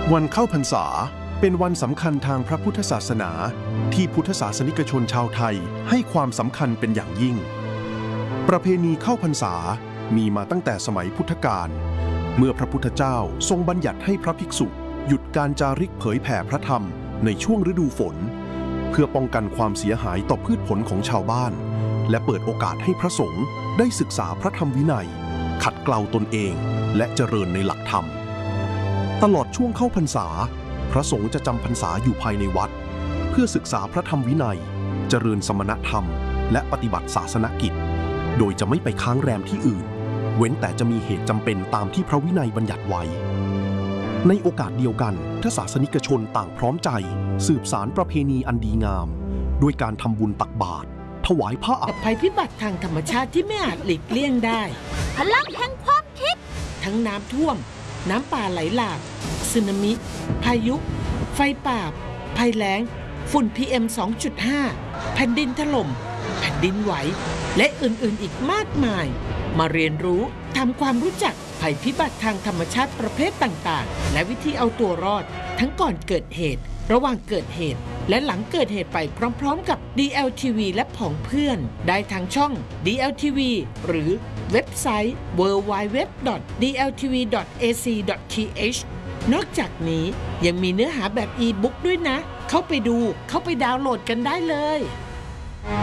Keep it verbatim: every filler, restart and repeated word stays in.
วันเข้าพรรษาเป็นวันสำคัญทางพระพุทธศาสนาที่พุทธศาสนิกชนชาวไทยให้ความสำคัญเป็นอย่างยิ่งประเพณีเข้าพรรษามีมาตั้งแต่สมัยพุทธกาลเมื่อพระพุทธเจ้าทรงบัญญัติให้พระภิกษุหยุดการจาริกเผยแผ่พระธรรมในช่วงฤดูฝนเพื่อป้องกันความเสียหายต่อพืชผลของชาวบ้านและเปิดโอกาสให้พระสงฆ์ได้ศึกษาพระธรรมวินัยขัดเกลาตนเองและเจริญในหลักธรรมตลอดช่วงเข้าพรรษาพระสงฆ์จะจำพรรษาอยู่ภายในวัดเพื่อศึกษาพระธรรมวินัยเจริญสมณธรรมและปฏิบัติศาสนกิจโดยจะไม่ไปค้างแรมที่อื่นเว้นแต่จะมีเหตุจำเป็นตามที่พระวินัยบัญญัติไว้ในโอกาสเดียวกันทศาสนิกชนต่างพร้อมใจสืบสานประเพณีอันดีงามด้วยการทำบุญตักบาตรถวายผ้าอัฐภัยพิบัติทางธรรมชาติที่ไม่อาจหลีกเลี่ยงได้พลังแห่งความคิดทั้งน้ำท่วมน้ำป่าไหลหลากสึนามิพายุไฟป่าภัยแล้งฝุ่น พี เอ็ม สองจุดห้า แผ่นดินถล่มแผ่นดินไหวและอื่นๆอีกมากมายมาเรียนรู้ทำความรู้จักภัยพิบัติทางธรรมชาติประเภทต่างๆและวิธีเอาตัวรอดทั้งก่อนเกิดเหตุระหว่างเกิดเหตุและหลังเกิดเหตุไปพร้อมๆกับ ดี แอล ที วี และผองเพื่อนได้ทางช่อง ดี แอล ที วี หรือเว็บไซต์ ดับเบิลยู ดับเบิลยู ดับเบิลยู ดอท ดี แอล ที วี ดอท เอ ซี ดอท ที เอช นอกจากนี้ยังมีเนื้อหาแบบอีบุ๊กด้วยนะเข้าไปดูเข้าไปดาวน์โหลดกันได้เลย